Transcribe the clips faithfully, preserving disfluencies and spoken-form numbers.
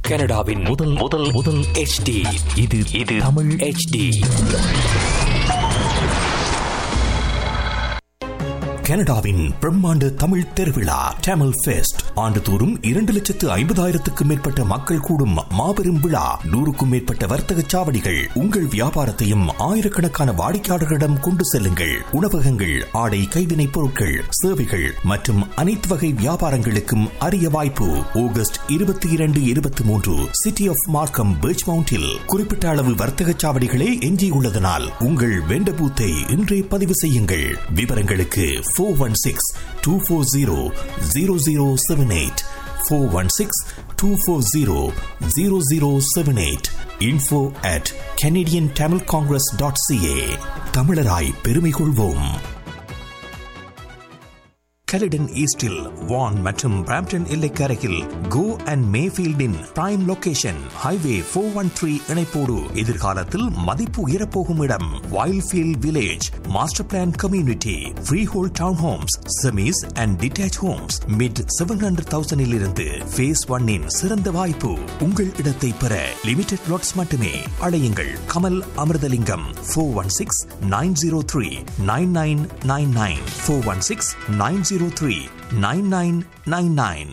கனடாவின் முதல் முதல் முதல் H D இது இது தமிழ் H D. கனடாவின் பிரம்மாண்ட தமிழ் திருவிழா டேமல் ஃபெஸ்ட் ஆண்டுதோறும் இரண்டு லட்சத்து ஐம்பதாயிரத்துக்கும் மேற்பட்ட மக்கள் கூடும் மாபெரும் விழா. நூறுக்கும் மேற்பட்ட வர்த்தக சாவடிகள். உங்கள் வியாபாரத்தையும் ஆயிரக்கணக்கான வாடிக்கையாளர்களிடம் கொண்டு செல்லுங்கள். உணவகங்கள், ஆடை, கைவினைப் பொருட்கள், சேவைகள் மற்றும் அனைத்து வகை வியாபாரங்களுக்கும் அரிய வாய்ப்பு. ஆகஸ்ட் இருபத்தி இரண்டு இருபத்தி மூன்று சிட்டி ஆஃப் மார்க்கம் பீச் மவுண்டில் குறிப்பிட்ட அளவு வர்த்தக சாவடிகளே எஞ்சியுள்ளதனால் உங்கள் வெண்ட பூத்தை இன்றே பதிவு செய்யுங்கள். விவரங்களுக்கு four one six, two four zero, zero zero seven eight four one six, two four zero, zero zero seven eight. info at canadian tamil congress dot c a. தமிழராய் பெருமை கொள்வோம். கலிடன் ஈஸ்டில் வான் மற்றும் Brampton எல்லைக்கரையில் go and மேஃபீல்டின் prime location. Highway four one three இணைப்போடு எதிர்காலத்தில் மதிப்பு உயரப்போகும் இடம். Wildfield village master plan community. Free whole down Holmes, semis and detach Holmes mid seven hundred தௌசண்டில் இருந்து face ஒன்னின் சிறந்த வாய்ப்பு. உங்கள் இடத்தை பெற லிமிடெட் லாட்ஸ் மட்டுமே. அழையுங்கள் Kamal Amirthalingam four one six nine zero three nine nine nine nine four one six nine zero three nine nine nine nine.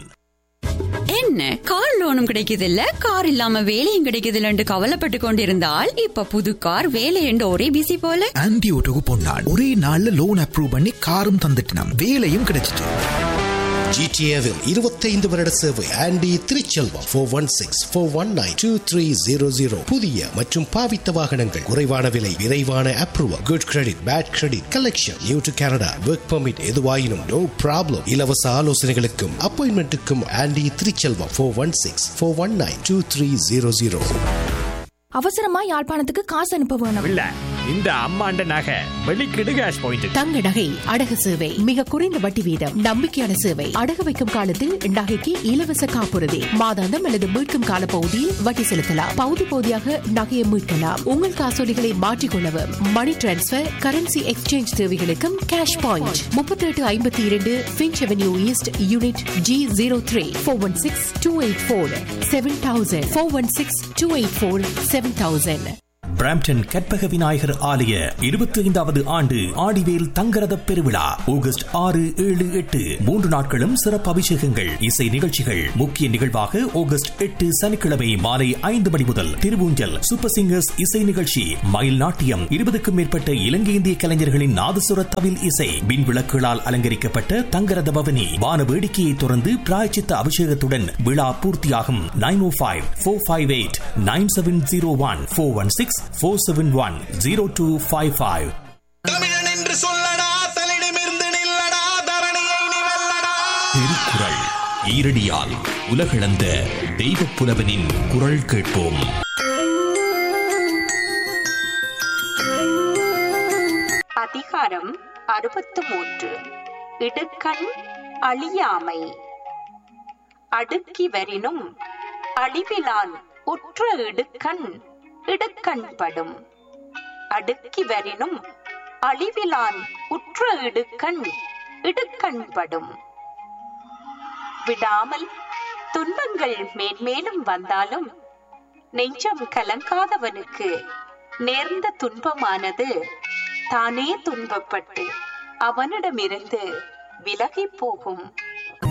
என்ன car லோனும் கிடைக்குது இல்ல, கார் இல்லாம வேலையும் கிடைக்குது இல்லன்னு கவலைப்பட்டு கொண்டிருந்தால் இப்ப புது கார் வேலை என்று ஒரே பிசி போல. ஆன்டி ஓட்டோக்கு போனான், ஒரே நாள்ல லோன் அப்ரூவ் பண்ணி காரும் தந்துட்டான், வேலையும் கிடைச்சிட்டு. ஜிடிஏவில் இருபத்தைந்து வருட சேவை. Aunty Thiruchelvam four one six four one nine two three zero zero. புதிய மற்றும் பாவித்த வாகனங்கள், குறைவான விலை, விரைவான approval, good credit, bad credit collection, new to Canada, work permit, எதுவாயினும் நோ ப்ராப்ளம். இலவச ஆலோசனைகளுக்கும் அப்பாயின்மெண்ட்டுக்கும் aunty Thiruchelvam four one six four one nine two three zero zero. அவசரமா யாழ்ப்பாணத்துக்கு காசு அனுப்ப வேணும். இல்ல, இந்த அம்மாண்ட நகை வெளிக்கிடு கேஷ் பாயிண்ட். தங்க நகை அடகு சேவை மிக குறைந்த வட்டி வீதம், நம்பிக்கையான சேவை. அடகு வைக்கும் காலத்தில் நகைக்கு இலவச காப்புறுதி, மாதாந்தம் அல்லது மீட்கும் கால பகுதியில் வட்டி செலுத்தலாம். பகுதி பகுதியாக நகையை மீட்கலாம். உங்கள் காசோலிகளை மாற்றிக்கொள்ளவும், மணி டிரான்ஸ்பர், கரன்சி எக்ஸ்சேஞ்ச் தேவைகளுக்கும் கேஷ் பாயிண்ட். முப்பத்தி எட்டு ஐம்பத்தி இரண்டு pinch avenue east unit G zero three four one six two eight four seven thousand four one six two eight four seven thousand. Brampton Karpaga Vinayagar ஆலய இருபத்தி ஐந்தாவது ஆண்டு ஆடிவேல் தங்கரத பெருவிழா ஆகஸ்ட் ஆறு ஏழு எட்டு மூன்று நாட்களும் சிறப்பு அபிஷேகங்கள், இசை நிகழ்ச்சிகள். முக்கிய நிகழ்வாக ஆகஸ்ட் எட்டு சனிக்கிழமை மாலை ஐந்து மணி முதல் திருவூஞ்சல் சூப்பர் சிங்கர்ஸ் இசை நிகழ்ச்சி, மயில் நாட்டியம், இருபதுக்கும் மேற்பட்ட இலங்கை இந்திய கலைஞர்களின் நாதசுர தவில் இசை, மின் விளக்குகளால் அலங்கரிக்கப்பட்ட தங்கரத பவனி, வான வேடிக்கையை தொடர்ந்து பிராயச்சித்த அபிஷேகத்துடன் விழா பூர்த்தியாகும். நைன் ஓ five four five eight nine seven zero one four one six four seven one zero two five five. தமிழன் என்று சொல்லடா, தலிடமிருந்து நில்லடா, தரணியை நீ வெல்லடா. திருக்குறள் ஈரடியால் உலகளந்த தெய்வப் புலவனின் குரல் கேட்போம். அதிகாரம் அறுபத்து மூன்று. இடுக்கண் அழியாமை. அடுக்கி வரினும் அழிவிலான் உற்ற இடுக்கண் இடுக்கண்படும். அடுக்கி வரினும் அழிவிலான் உற்ற இடுக்கண் இடுக்கண்படும். விடாமல் துன்பங்கள் மேன்மேலும் வந்தாலும் நெஞ்சம் கலங்காதவனுக்கு நேர்ந்த துன்பமானது தானே துன்பப்பட்டு அவனிடமிருந்து விலகி போகும்.